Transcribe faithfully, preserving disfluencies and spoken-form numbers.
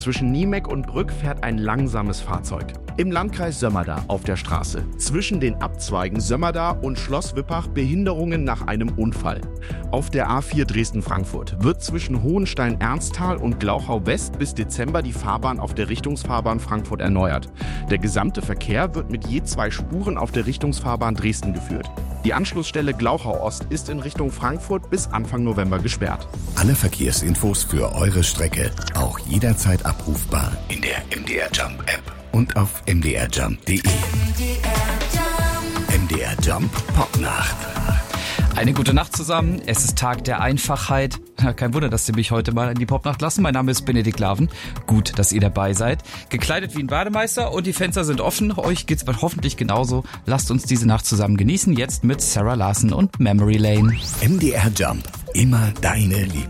Zwischen Niemek und Brück fährt ein langsames Fahrzeug. Im Landkreis Sömmerda auf der Straße. Zwischen den Abzweigen Sömmerda und Schloss Wippach Behinderungen nach einem Unfall. Auf der A vier Dresden-Frankfurt wird zwischen Hohenstein-Ernsthal und Glauchau-West bis Dezember die Fahrbahn auf der Richtungsfahrbahn Frankfurt erneuert. Der gesamte Verkehr wird mit je zwei Spuren auf der Richtungsfahrbahn Dresden geführt. Die Anschlussstelle Glauchau-Ost ist in Richtung Frankfurt bis Anfang November gesperrt. Alle Verkehrsinfos für eure Strecke auch jederzeit abrufbar in der M D R Jump App und auf m d r jump punkt d e. M D R Jump Popnacht. Eine gute Nacht zusammen. Es ist Tag der Einfachheit. Kein Wunder, dass Sie mich heute mal in die Popnacht lassen. Mein Name ist Benedikt Laven. Gut, dass ihr dabei seid. Gekleidet wie ein Bademeister und die Fenster sind offen. Euch geht's hoffentlich genauso. Lasst uns diese Nacht zusammen genießen. Jetzt mit Sarah Larson und Memory Lane. M D R Jump. Immer deine Lieblings.